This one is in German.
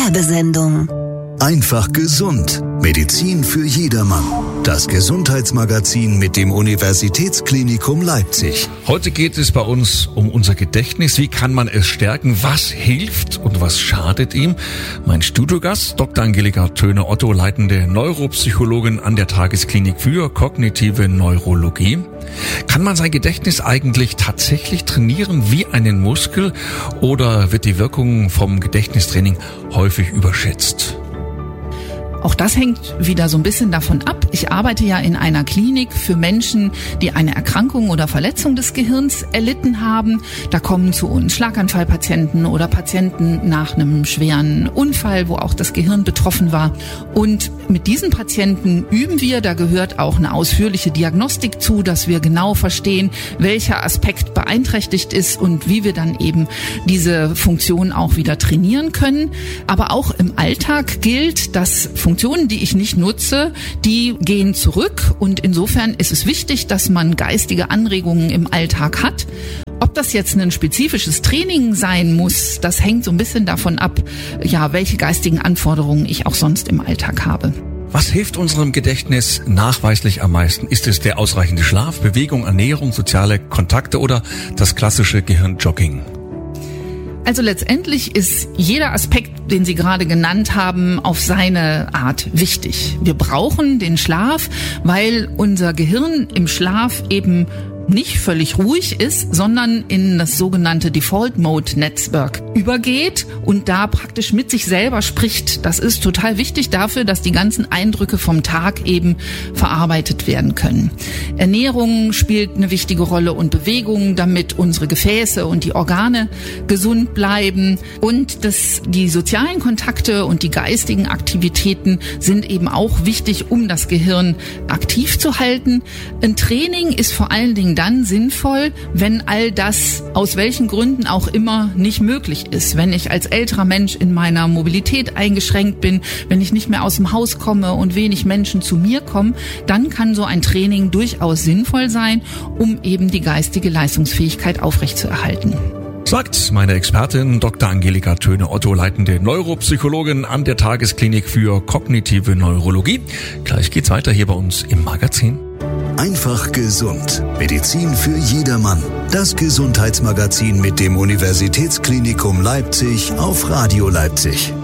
Werbesendung. Einfach gesund. Medizin für jedermann. Das Gesundheitsmagazin mit dem Universitätsklinikum Leipzig. Heute geht es bei uns um unser Gedächtnis. Wie kann man es stärken? Was hilft und was schadet ihm? Mein Studiogast, Dr. Angelika Töne-Otto, leitende Neuropsychologin an der Tagesklinik für kognitive Neurologie. Kann man sein Gedächtnis eigentlich tatsächlich trainieren wie einen Muskel oder wird die Wirkung vom Gedächtnistraining häufig überschätzt? Auch das hängt wieder so ein bisschen davon ab. Ich arbeite ja in einer Klinik für Menschen, die eine Erkrankung oder Verletzung des Gehirns erlitten haben. Da kommen zu uns Schlaganfallpatienten oder Patienten nach einem schweren Unfall, wo auch das Gehirn betroffen war. Und mit diesen Patienten üben wir, da gehört auch eine ausführliche Diagnostik zu, dass wir genau verstehen, welcher Aspekt beeinträchtigt ist und wie wir dann eben diese Funktion auch wieder trainieren können. Aber auch im Alltag gilt, dass Funktionen, die ich nicht nutze, die gehen zurück, und insofern ist es wichtig, dass man geistige Anregungen im Alltag hat. Ob das jetzt ein spezifisches Training sein muss, das hängt so ein bisschen davon ab, ja, welche geistigen Anforderungen ich auch sonst im Alltag habe. Was hilft unserem Gedächtnis nachweislich am meisten? Ist es der ausreichende Schlaf, Bewegung, Ernährung, soziale Kontakte oder das klassische Gehirnjogging? Also letztendlich ist jeder Aspekt, den Sie gerade genannt haben, auf seine Art wichtig. Wir brauchen den Schlaf, weil unser Gehirn im Schlaf eben nicht völlig ruhig ist, sondern in das sogenannte Default-Mode-Netzwerk übergeht und da praktisch mit sich selber spricht. Das ist total wichtig dafür, dass die ganzen Eindrücke vom Tag eben verarbeitet werden können. Ernährung spielt eine wichtige Rolle und Bewegung, damit unsere Gefäße und die Organe gesund bleiben. Und die sozialen Kontakte und die geistigen Aktivitäten sind eben auch wichtig, um das Gehirn aktiv zu halten. Ein Training ist vor allen Dingen dann sinnvoll, wenn all das aus welchen Gründen auch immer nicht möglich ist. Wenn ich als älterer Mensch in meiner Mobilität eingeschränkt bin, wenn ich nicht mehr aus dem Haus komme und wenig Menschen zu mir kommen, dann kann so ein Training durchaus sinnvoll sein, um eben die geistige Leistungsfähigkeit aufrechtzuerhalten. Sagt meine Expertin Dr. Angelika Töne-Otto, leitende Neuropsychologin an der Tagesklinik für kognitive Neurologie. Gleich geht's weiter hier bei uns im Magazin. Einfach gesund. Medizin für jedermann. Das Gesundheitsmagazin mit dem Universitätsklinikum Leipzig auf Radio Leipzig.